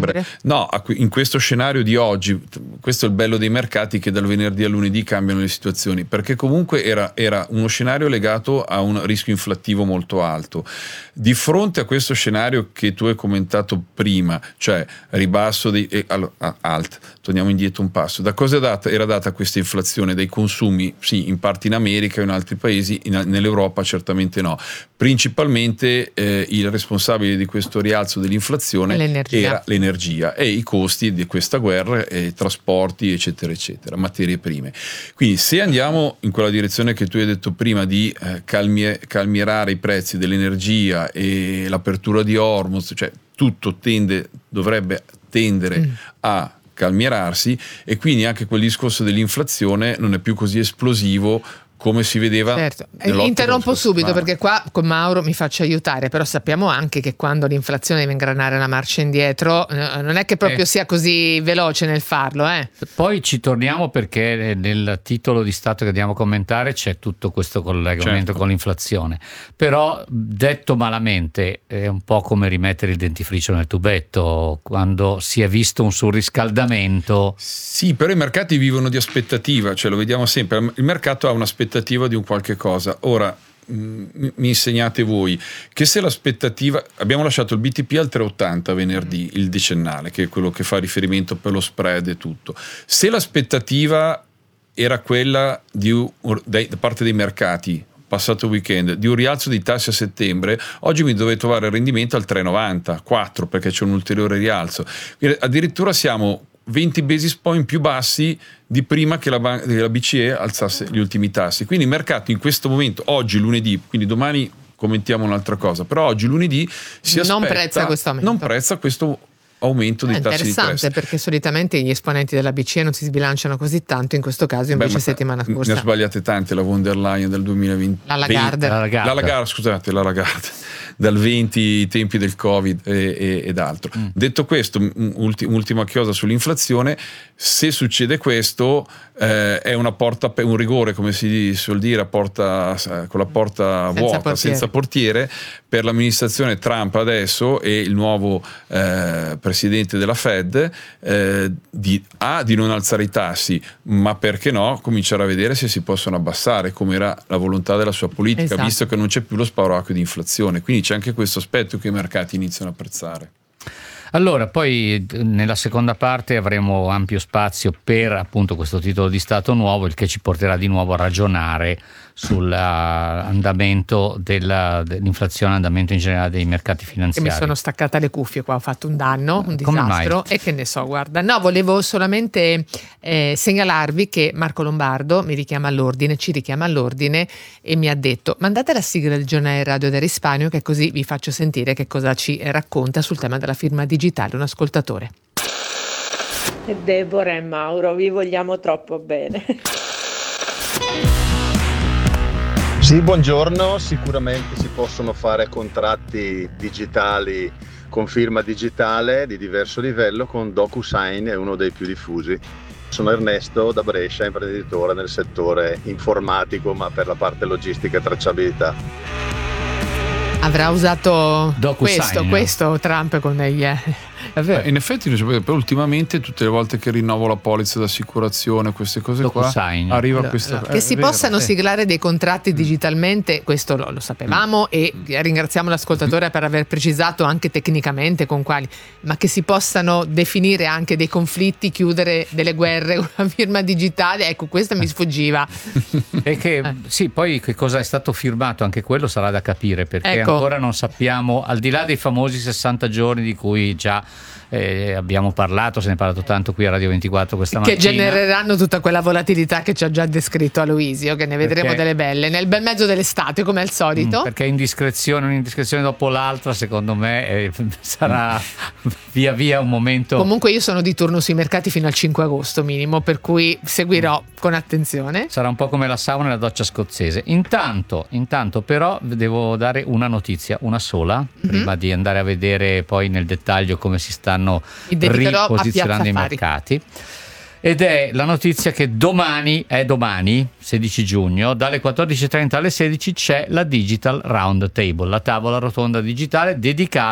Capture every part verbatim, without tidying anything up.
ottobre. No, in questo scenario di oggi, questo è il bello dei mercati, che dal venerdì al lunedì cambiano le situazioni, perché comunque era, era uno scenario legato a un rischio inflattivo molto alto. Di fronte a questo scenario che tu hai commentato prima, cioè ribasso dei eh, allora, alt, torniamo indietro un passo. Da cosa è data, era data questa inflazione? Dai consumi, sì, in parte in America e in altri paesi, in, nell'Europa certamente no. Principalmente eh, il responsabile di questo rialzo dell'inflazione l'energia. era l'energia e i costi di questa guerra, e trasporti eccetera eccetera, materie prime. Quindi se andiamo in quella direzione che tu hai detto prima di eh, calmie, calmierare i prezzi dell'energia e l'apertura di Hormuz, cioè tutto tende, dovrebbe tendere mm. a calmierarsi, e quindi anche quel discorso dell'inflazione non è più così esplosivo come si vedeva. Certo. Interrompo subito perché qua con Mauro mi faccio aiutare, però sappiamo anche che quando l'inflazione deve ingranare la marcia indietro non è che proprio eh. sia così veloce nel farlo. Eh. Poi ci torniamo, perché nel titolo di Stato che andiamo a commentare c'è tutto questo collegamento certo. con l'inflazione, però detto malamente è un po' come rimettere il dentifricio nel tubetto quando si è visto un surriscaldamento. Sì, però i mercati vivono di aspettativa, cioè lo vediamo sempre, il mercato ha un'aspettativa di un qualche cosa. Ora mh, mi insegnate voi che se l'aspettativa, abbiamo lasciato il B T P al tre virgola ottanta venerdì, il decennale, che è quello che fa riferimento per lo spread e tutto, se l'aspettativa era quella di, da parte dei mercati passato weekend di un rialzo di tassi a settembre, oggi mi dovete trovare il rendimento al tre virgola novanta, quattro, perché c'è un ulteriore rialzo. Quindi addirittura siamo venti basis point più bassi di prima che la, ban- che la B C E alzasse gli ultimi tassi. Quindi il mercato in questo momento, oggi lunedì, quindi domani commentiamo un'altra cosa, però oggi lunedì si aspetta, non prezza questo aumento. Non prezza questo aumento dei è tassi di interesse. Interessante, perché solitamente gli esponenti della B C E non si sbilanciano così tanto, in questo caso invece Beh, settimana scorsa ne ha sbagliate tante, la von der Leyen del duemilaventi, la Lagarde, la Lagarde, la Lagarde scusate, la Lagarde dal venti, i tempi del Covid e, e, ed altro. Mm. Detto questo, ulti, ultima chiosa sull'inflazione, se succede questo eh, è una porta, un rigore, come si suol dire, a porta, con la porta senza vuota, portiere. senza portiere, per l'amministrazione Trump adesso e il nuovo eh, presidente della Fed, eh, di, A, di non alzare i tassi, ma perché no, cominciare a vedere se si possono abbassare, come era la volontà della sua politica, esatto. visto che non c'è più lo spauracchio di inflazione. Quindi c'è anche questo aspetto che i mercati iniziano a apprezzare. Allora, poi nella seconda parte avremo ampio spazio per appunto questo titolo di Stato nuovo, il che ci porterà di nuovo a ragionare sull'andamento della, dell'inflazione, andamento in generale dei mercati finanziari. E mi sono staccata le cuffie qua, ho fatto un danno, un disastro, e che ne so, guarda. No, volevo solamente eh, segnalarvi che Marco Lombardo mi richiama all'ordine, ci richiama all'ordine e mi ha detto: mandate la sigla del giornale radio da Risparmio, che così vi faccio sentire che cosa ci racconta sul tema della firma digitale un ascoltatore. Deborah e Mauro, vi vogliamo troppo bene. Sì, buongiorno. Sicuramente si possono fare contratti digitali con firma digitale di diverso livello, con DocuSign è uno dei più diffusi. Sono Ernesto da Brescia, imprenditore nel settore informatico, ma per la parte logistica e tracciabilità. Avrà usato DocuSign, questo, no? questo Trump con degli... È vero. In effetti ultimamente tutte le volte che rinnovo la polizza d'assicurazione, queste cose DocuSign. qua, arriva allora, questa allora, che si vero, possano eh. siglare dei contratti digitalmente, questo lo, lo sapevamo mm. e ringraziamo l'ascoltatore mm. per aver precisato anche tecnicamente con quali, ma che si possano definire anche dei conflitti, chiudere delle guerre con una firma digitale, ecco, questa mi sfuggiva. E che eh. sì, poi che cosa è stato firmato, anche quello sarà da capire, perché ecco. ancora non sappiamo, al di là dei famosi sessanta giorni di cui già Eh, abbiamo parlato, se ne è parlato tanto qui a Radio ventiquattro questa mattina, che genereranno tutta quella volatilità che ci ha già descritto Aloisio, che ne vedremo perché, delle belle nel bel mezzo dell'estate come al solito, perché indiscrezione un'indiscrezione dopo l'altra secondo me eh, sarà via via un momento. Comunque io sono di turno sui mercati fino al cinque agosto minimo, per cui seguirò con attenzione. Sarà un po' come la sauna e la doccia scozzese. Intanto, intanto però devo dare una notizia, una sola, mm-hmm. prima di andare a vedere poi nel dettaglio come si stanno riposizionando i mercati, ed è la notizia che domani è domani sedici giugno dalle quattordici e trenta alle sedici c'è la Digital Round Table, la tavola rotonda digitale dedicata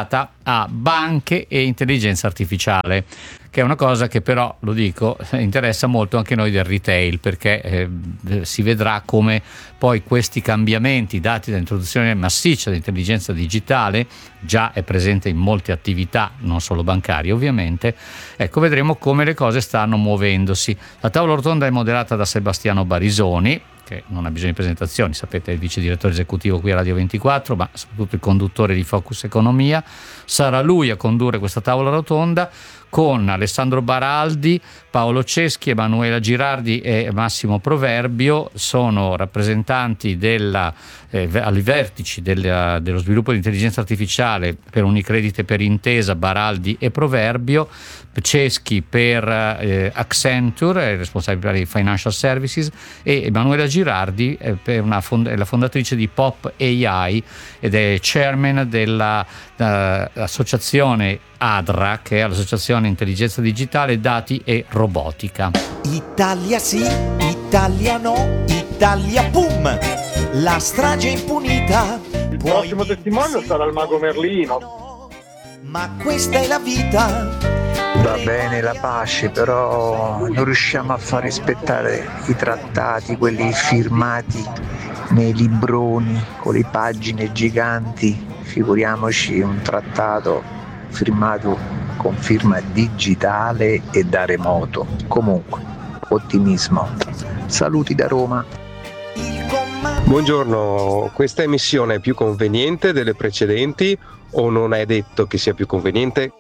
a banche e intelligenza artificiale, che è una cosa che però, lo dico, interessa molto anche noi del retail, perché eh, si vedrà come poi questi cambiamenti dati dall'introduzione massiccia dell'intelligenza digitale, già è presente in molte attività, non solo bancarie ovviamente, ecco, vedremo come le cose stanno muovendosi. La tavola rotonda è moderata da Sebastiano Barisoni, che non ha bisogno di presentazioni, sapete, è il vice direttore esecutivo qui a Radio ventiquattro, ma soprattutto il conduttore di Focus Economia. Sarà lui a condurre questa tavola rotonda con Alessandro Baraldi, Paolo Ceschi, Emanuela Girardi e Massimo Proverbio. Sono rappresentanti della, eh, ai vertici della, dello sviluppo di intelligenza artificiale per Unicredit e per Intesa, Baraldi e Proverbio, Ceschi per eh, Accenture, responsabile per i Financial Services, e Emanuela Girardi eh, per una fond- è la fondatrice di Pop A I ed è chairman dell'associazione A D R A, che è l'Associazione Intelligenza Digitale, Dati e Robotica. Italia sì, Italia no, Italia pum, la strage impunita. Il prossimo testimone sì, sarà il mago Merlino. Ma questa è la vita. Va bene la pace, però non riusciamo a far rispettare i trattati, quelli firmati nei libroni con le pagine giganti, figuriamoci un trattato firmato con firma digitale e da remoto. Comunque, ottimismo. Saluti da Roma. Buongiorno, questa emissione è più conveniente delle precedenti o non è detto che sia più conveniente?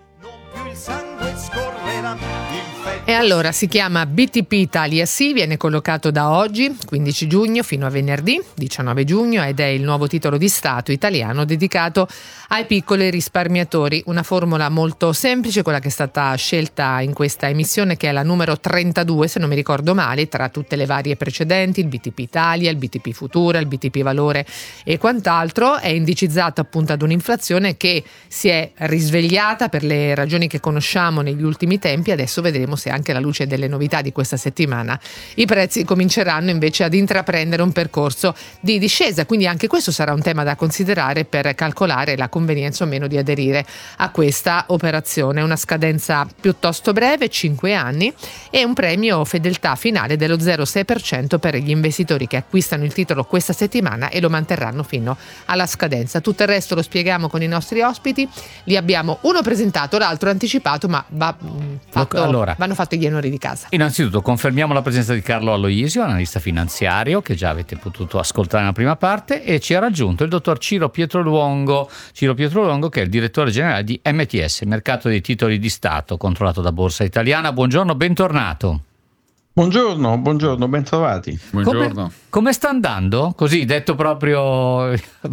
E allora si chiama B T P Italia Sì, viene collocato da oggi, quindici giugno, fino a venerdì, diciannove giugno, ed è il nuovo titolo di Stato italiano dedicato ai piccoli risparmiatori. Una formula molto semplice, quella che è stata scelta in questa emissione, che è la numero trentadue, se non mi ricordo male, tra tutte le varie precedenti, il B T P Italia, il B T P Futura, il B T P Valore e quant'altro. È indicizzato appunto ad un'inflazione che si è risvegliata per le ragioni che conosciamo negli ultimi tempi. Adesso vedremo se anche alla luce delle novità di questa settimana i prezzi cominceranno invece ad intraprendere un percorso di discesa, quindi anche questo sarà un tema da considerare per calcolare la convenienza o meno di aderire a questa operazione. Una scadenza piuttosto breve, cinque anni, e un premio fedeltà finale dello zero virgola sei per cento per gli investitori che acquistano il titolo questa settimana e lo manterranno fino alla scadenza. Tutto il resto lo spieghiamo con i nostri ospiti, li abbiamo uno presentato, l'altro anticipato, ma va fatto, allora, vanno fatti gli onori di casa. Innanzitutto confermiamo la presenza di Carlo Aloisio, analista finanziario, che già avete potuto ascoltare nella prima parte, e ci ha raggiunto il dottor Ciro Pietroluongo, Ciro Pietroluongo che è il direttore generale di M T S, Mercato dei Titoli di Stato, controllato da Borsa Italiana. Buongiorno, bentornato. Buongiorno, buongiorno, bentrovati. Buongiorno. Come, come sta andando? Così, detto proprio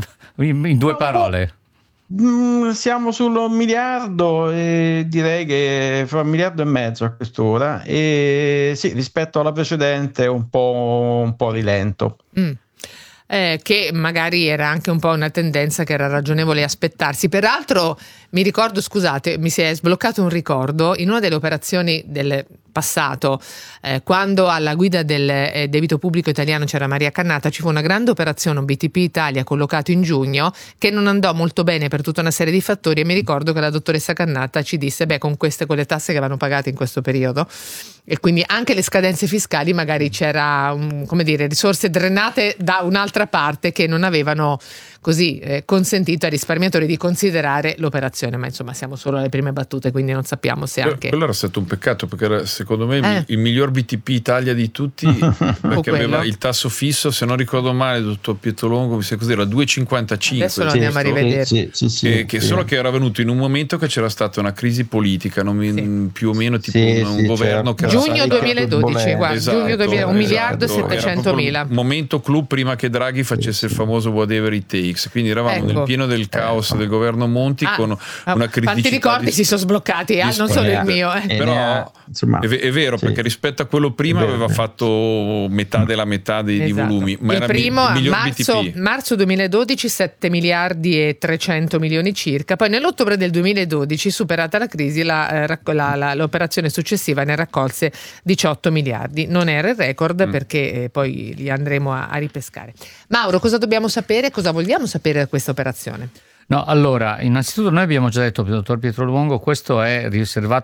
in, in due parole. Mm, siamo sul miliardo e direi che fra un miliardo e mezzo a quest'ora, e sì, rispetto alla precedente un po', un po' rilento. Mm. Eh, che magari era anche un po' una tendenza che era ragionevole aspettarsi. Peraltro mi ricordo, scusate, mi si è sbloccato un ricordo in una delle operazioni del passato, eh, quando alla guida del eh, debito pubblico italiano c'era Maria Cannata, ci fu una grande operazione, un B T P Italia collocato in giugno, che non andò molto bene per tutta una serie di fattori, e mi ricordo che la dottoressa Cannata ci disse: beh, con queste con le tasse che vanno pagate in questo periodo, e quindi anche le scadenze fiscali, magari c'era um, come dire, risorse drenate da un'altra parte che non avevano così eh, consentito ai risparmiatori di considerare l'operazione. Ma insomma siamo solo alle prime battute, quindi non sappiamo se anche quello era stato un peccato, perché era secondo me eh. il miglior B T P Italia di tutti, perché aveva il tasso fisso, se non ricordo male, dottor Pietroluongo, se così era due virgola cinquantacinque. Adesso lo andiamo a rivedere. Sì, sì, sì, che, che sì. Solo che era venuto in un momento che c'era stata una crisi politica, non mi, sì. più o meno tipo sì, un, sì, giuverno certo. che giugno era duemiladodici, guarda, esatto, giugno duemila, un miliardo e esatto. settecentomila. Momento clou prima che Draghi facesse il famoso whatever it takes, quindi eravamo Ecco. nel pieno del caos del governo Monti, Ah, con una criticità. Quanti ricordi di, si sono sbloccati, eh? Non solo il mio. Eh. Però insomma, è, è vero, sì. perché rispetto a quello prima Vero, aveva vero. fatto metà della metà dei, Esatto. di volumi, ma il era primo il a miglior marzo, B T P. marzo duemiladodici sette miliardi e trecento milioni circa, poi nell'ottobre del duemiladodici, superata la crisi, la, eh, la, la, l'operazione successiva ne raccolse diciotto miliardi. Non era il record, mm. perché eh, poi li andremo a, a ripescare. Mauro, cosa dobbiamo sapere, cosa vogliamo sapere da questa operazione? No, allora, innanzitutto noi abbiamo già detto, dottor Pietro Luongo, questo è riservato